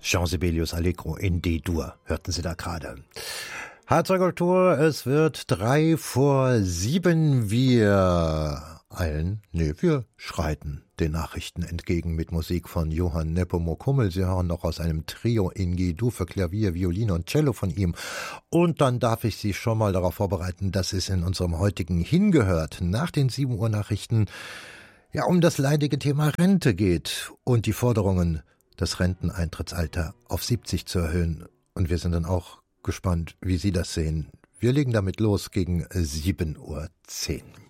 Jean Sibelius Allegro in D-Dur, hörten Sie da gerade. Harzer Kultur, es wird 6:03. Wir schreiten den Nachrichten entgegen mit Musik von Johann Nepomuk Hummel. Sie hören noch aus einem Trio in G-Dur für Klavier, Violine und Cello von ihm. Und dann darf ich Sie schon mal darauf vorbereiten, dass es in unserem heutigen Hingehört nach den 7 Uhr Nachrichten um das leidige Thema Rente geht und die Forderungen, das Renteneintrittsalter auf 70 zu erhöhen. Und wir sind dann auch gespannt, wie Sie das sehen. Wir legen damit los gegen 7:10 Uhr.